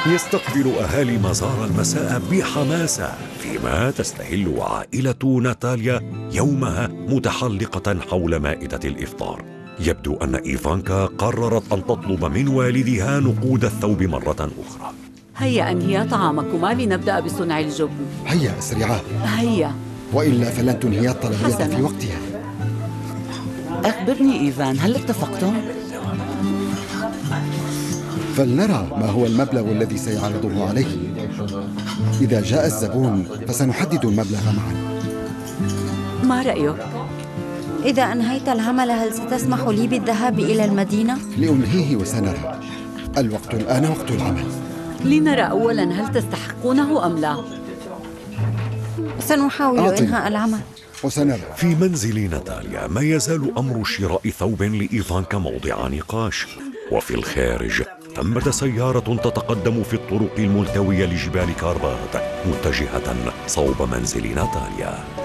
يستقبل أهالي مزار المساء بحماسة، فيما تستهل عائلة ناتاليا يومها متحلقة حول مائدة الإفطار. يبدو أن إيفانكا قررت أن تطلب من والدها نقود الثوب مرة أخرى. هيا أنهيا طعامكما لنبدأ بصنع الجبن. هيا أسرعا. هيا، وإلا فلن تنهيا الطلبية في وقتها. أخبرني إيفان، هل اتفقتم؟ فلنرى ما هو المبلغ الذي سيعرضه عليه. إذا جاء الزبون فسنحدد المبلغ معا. ما رأيك؟ إذا أنهيت العمل هل ستسمح لي بالذهاب إلى المدينة؟ لأنهيه وسنرى. الوقت الآن وقت العمل. لنرى أولاً هل تستحقونه أم لا. سنحاول إنهاء العمل وسنرى. في منزل ناتاليا ما يزال أمر شراء ثوب لإيفانكا موضع نقاش، وفي الخارج ثمة سيارة تتقدم في الطرق الملتوية لجبال كاربات متجهة صوب منزل ناتاليا.